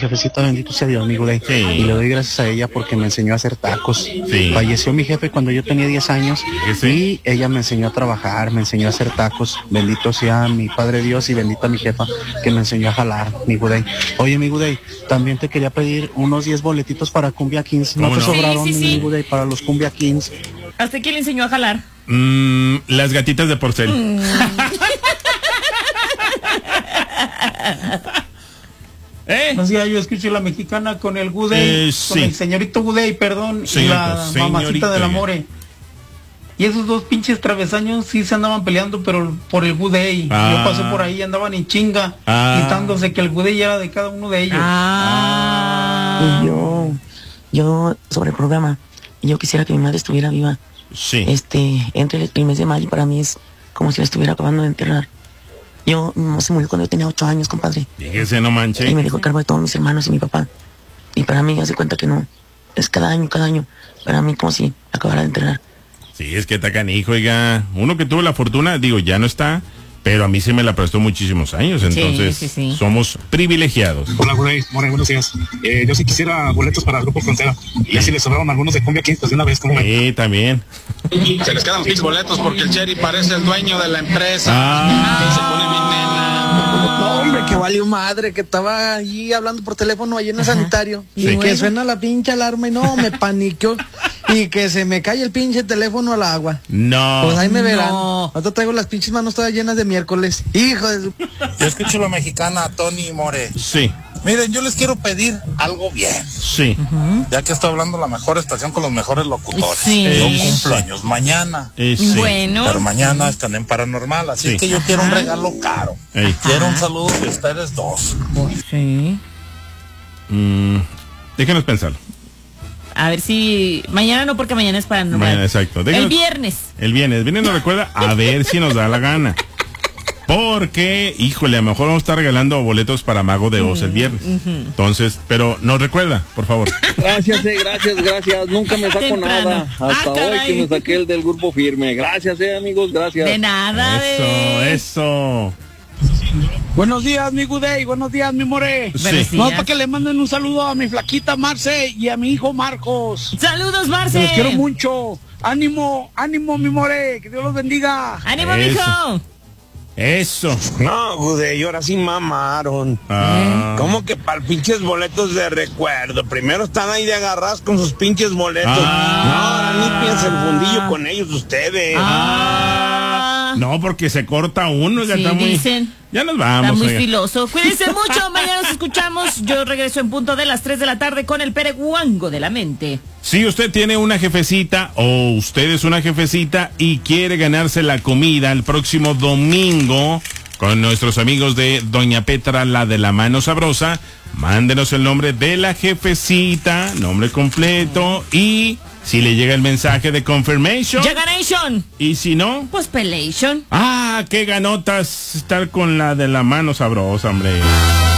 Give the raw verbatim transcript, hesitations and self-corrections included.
jefecita, bendito sea Dios, mi Gudey. Sí. Y le doy gracias a ella porque me enseñó a hacer tacos. Sí. Falleció mi jefe cuando yo tenía diez años Sí. y ella me enseñó a trabajar, me enseñó a hacer tacos. Bendito sea mi Padre Dios y bendita mi jefa que me enseñó a jalar, mi Gudey. Oye, mi Gudey, también te quería pedir unos diez boletitos para Cumbia Kings. ¿No te no? sobraron, Sí, sí, sí. mi Gudey, para los Cumbia Kings? ¿Hasta quién le enseñó a jalar? Mm, las gatitas de porcel. Mm. ¿Eh? No sé, yo escucho la mexicana con el Gudey, Eh, con sí. el señorito Gudey, perdón, y Señorito, la señorito, mamacita del ya. amore. Y esos dos pinches travesaños sí se andaban peleando, pero por el Gudey. Ah. Yo pasé por ahí, andaban en chinga, Ah. gritándose que el Gudey era de cada uno de ellos. Ah. Y yo, yo sobre el programa, yo quisiera que mi madre estuviera viva. Sí. Este, entre el, el mes de mayo para mí es como si la estuviera acabando de enterrar. Yo, mi mamá se murió cuando yo tenía ocho años, compadre. Fíjese, no manche. Y me dejó a cargo de todos mis hermanos y mi papá. Y para mí, hace cuenta que no. Es cada año, cada año. Para mí como si acabara de enterrar. Sí, es que está canijo, oiga. Uno que tuvo la fortuna, digo, ya no está, pero a mí se me la prestó muchísimos años, entonces sí, sí. somos privilegiados. Hola, Gudey, More, buenos días. Eh, yo sí quisiera boletos para el Grupo Frontera. Y así les sobraron algunos de Cumbia Kings, pues de una vez, como ven. Sí, también. Se les quedan los pinches boletos porque el Cherry parece el dueño de la empresa. Ah. Y se pone bien nena. No, hombre, que valió madre, que estaba allí hablando por teléfono allí en el sanitario. Y Y bueno. que suena la pinche alarma y no, me paniqueó. Y que se me cae el pinche teléfono al agua. No. Pues ahí me verán. No. Ahorita traigo las pinches manos todas llenas de miércoles. Hijo de su... Yo escucho la mexicana, Tony More. Sí, Miren, yo les quiero pedir algo bien. sí. Ya que estoy hablando la mejor estación con los mejores locutores. Sí. Yo Sí. cumplo años mañana. Eh, sí. Bueno. Pero mañana están en Paranormal, así Sí. que yo quiero un regalo caro. Ey. Quiero un saludo de ustedes dos. Sí. Mm, déjenos pensarlo. A ver si... Mañana no, porque mañana es para Mañana, exacto. Déjenos- El viernes. El viernes. Viernes nos recuerda a ver si nos da la gana. Porque, híjole, a lo mejor vamos a estar regalando boletos para Mago de Oz el viernes. Entonces, pero nos recuerda, por favor. Gracias, eh, gracias, gracias. Nunca me saco Temprano. nada. Hasta Ah, hoy caray. que me saqué el del grupo firme. Gracias, eh, amigos, gracias. De nada, Eso, bebé. eso. Buenos días, mi Gudey, buenos días, mi More. Sí. Buenos No, días. para que le manden un saludo a mi flaquita Marce y a mi hijo Marcos. Saludos, Se Marce. los quiero mucho. Ánimo, ánimo, mi More. Que Dios los bendiga. ¡Ánimo, Eso. mijo! Eso. No, Gudey, ahora sí mamaron. Ah. ¿Cómo que para pinches boletos de recuerdo? Primero están ahí de agarrados con sus pinches boletos. Ah. No, ahora ni piensa el fundillo con ellos ustedes. Ah. No, porque se corta uno. Ya Sí, está muy... dicen. Ya nos vamos. Está muy oiga. filoso. Cuídense mucho. Mañana nos escuchamos. Yo regreso en punto de las tres de la tarde con el pereguango de la mente. Si usted tiene una jefecita o usted es una jefecita y quiere ganarse la comida el próximo domingo con nuestros amigos de Doña Petra, la de la mano sabrosa, mándenos el nombre de la jefecita, nombre completo y si le llega el mensaje de confirmation. Jaganation. Y si no, Pues Pelation. ah, qué ganotas estar con la de la mano sabrosa, hombre.